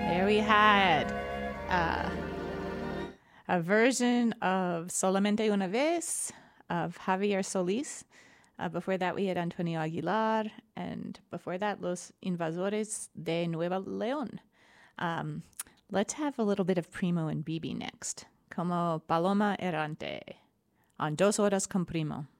There we had uh, a version of Solamente una vez of Javier Solis. Before that, we had Antonio Aguilar, and before that, Los Invasores de Nueva León. Let's have a little bit of Primo and Bibi next, como Paloma Errante, on Dos Horas con Primo.